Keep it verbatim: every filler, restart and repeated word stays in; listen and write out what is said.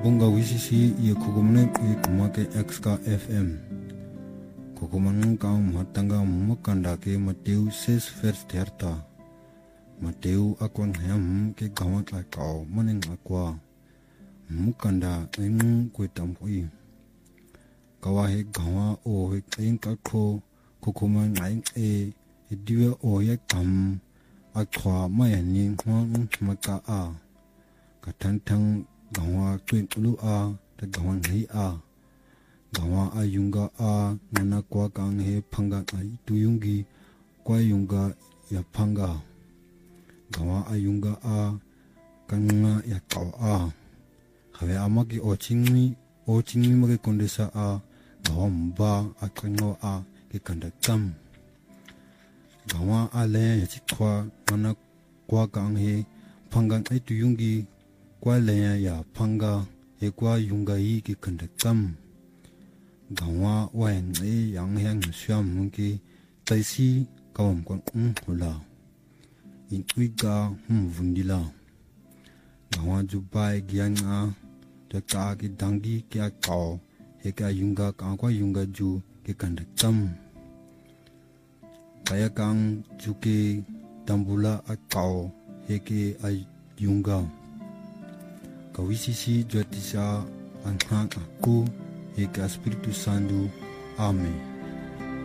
Bunga wisisi ye kugumne ye kumake exka F M. Kukuman kang matanga mukanda ke Mateu ses vers derta. Mateu akwang hem ke gawat la kau maning akwa. Mukanda eng kwetam kui. Kawa he gawa o he eng kakho kukuman eng e he diwa o ye kam akwa mayaning hwang maka a. Katantang gawa twin ulu a ta gawa ngai a. Gawa ayunga a nana kwa kang he panga ai tuyungi kwa yunga ya panga. Gawa ayunga a kanga ya kau a. Hawe amaki o chingmi o chingmi mage kondesa a gawa mba a kango a ke kanda kam. Gawa a le ya chikwa nana kwa kang he panga ai tuyungi kwa le ya panga he kwa yunga i ke kanda kam. Gawa wen e yang yang syam mungki taisi kawam kwan um hula in uiga hum vundila gawa jubai gyang a ta ka ki dangi kya kaw he ka yunga ka kwa yunga ju ke kanda kam kaya kang juke tambula a kaw he ke a yunga kawisisi jotisa anhang aku e que Espírito Santo. Amém.